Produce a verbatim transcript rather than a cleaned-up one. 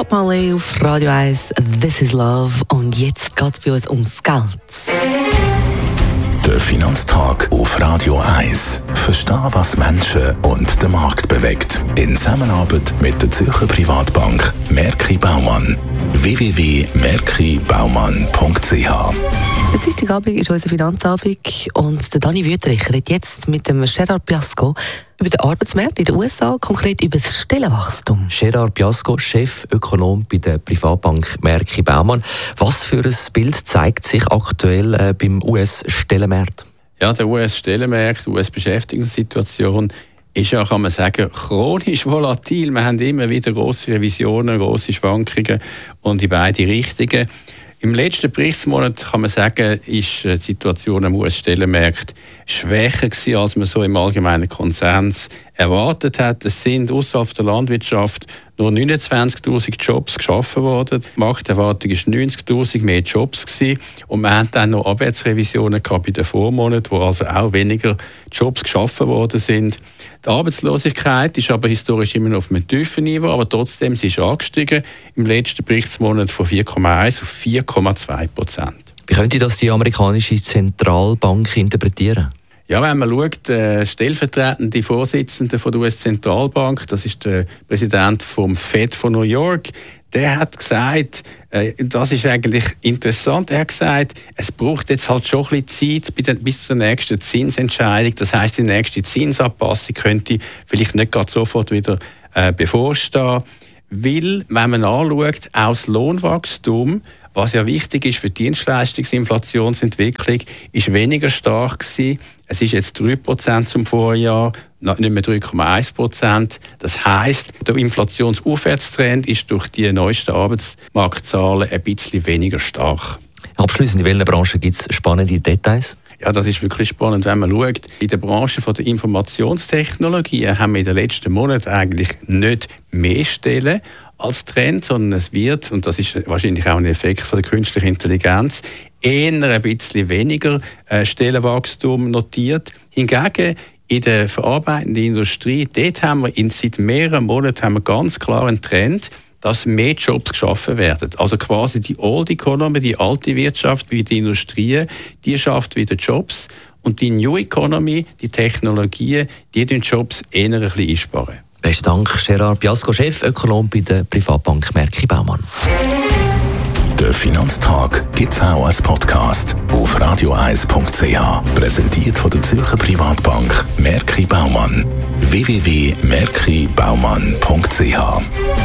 Bob Marley auf Radio eins, This is Love. Und jetzt geht es bei uns ums Geld. Der Finanztag auf Radio eins. Verstehen, was Menschen und den Markt bewegt. In Zusammenarbeit mit der Zürcher Privatbank Merki Baumann. w w w punkt merki baumann punkt c h. Der Dienstagabend ist unser Finanzabend und der Dani Wüthrich redet jetzt mit dem Gerard Piasco über den Arbeitsmarkt in den U S A, konkret über das Stellenwachstum. Gerard Piasco, Chefökonom bei der Privatbank Merki Baumann. Was für ein Bild zeigt sich aktuell äh, beim U S-Stellenmarkt? Ja, der U S-Stellenmarkt, die U S-Beschäftigungssituation ist ja, kann man sagen, chronisch volatil. Wir haben immer wieder grosse Revisionen, grosse Schwankungen und in beide Richtungen. Im letzten Berichtsmonat kann man sagen, ist die Situation am U S-Stellenmarkt schwächer gewesen, als man so im allgemeinen Konsens erwartet hat. Es sind außerhalb der Landwirtschaft nur neunundzwanzigtausend Jobs geschaffen worden. Die Markterwartung war neunzigtausend mehr Jobs gewesen. Und wir hatten dann noch Abwärtsrevisionen gehabt bei den Vormonaten, wo also auch weniger Jobs geschaffen worden sind. Die Arbeitslosigkeit ist aber historisch immer noch auf einem tiefen Niveau, aber trotzdem sie ist angestiegen im letzten Berichtsmonat von vier Komma eins auf vier Komma zwei Prozent. Wie könnte das die amerikanische Zentralbank interpretieren? Ja, wenn man schaut, der stellvertretende Vorsitzende von der U S-Zentralbank, das ist der Präsident vom Fed von New York, der hat gesagt, äh, das ist eigentlich interessant, er hat gesagt, es braucht jetzt halt schon ein bisschen Zeit bei den, bis zur nächsten Zinsentscheidung. Das heisst, die nächste Zinsanpassung könnte vielleicht nicht gerade sofort wieder äh, bevorstehen. Weil, wenn man anschaut, auch das Lohnwachstum, was ja wichtig ist für die Dienstleistungsinflationsentwicklung, ist weniger stark gewesen. Es ist jetzt drei Prozent zum Vorjahr, nicht mehr drei Komma eins Prozent. Das heisst, der Inflationsaufwärtstrend ist durch die neuesten Arbeitsmarktzahlen ein bisschen weniger stark. Abschliessend, in welchen Branchen gibt es spannende Details? Ja, das ist wirklich spannend, wenn man schaut. In der Branche der Informationstechnologie haben wir in den letzten Monaten eigentlich nicht mehr Stellen als Trend, sondern es wird, und das ist wahrscheinlich auch ein Effekt von der künstlichen Intelligenz, eher ein bisschen weniger äh, Stellenwachstum notiert. Hingegen in der verarbeitenden Industrie, dort haben wir in, seit mehreren Monaten haben wir ganz klar einen Trend, dass mehr Jobs geschaffen werden. Also quasi die Old Economy, die alte Wirtschaft, wie die Industrie, die schafft wieder Jobs. Und die New Economy, die Technologien, die den Jobs eher ein bisschen einsparen. Besten Dank, Gerard Piasco, Chefökonom bei der Privatbank Merki Baumann. Der Finanztag gibt es auch als Podcast auf radio eins punkt c h. Präsentiert von der Zürcher Privatbank Merki Baumann. w w w punkt merki baumann punkt c h